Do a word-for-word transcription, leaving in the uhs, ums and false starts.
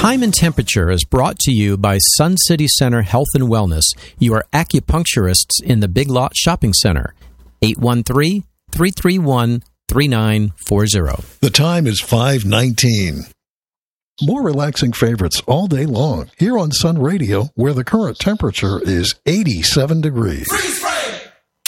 Time and Temperature is brought to you by Sun City Center Health and Wellness. You are acupuncturists in the Big Lot Shopping Center. eight one three, three three one, three nine four zero. The time is five nineteen. More relaxing favorites all day long here on Sun Radio, where the current temperature is eighty-seven degrees. Freeze,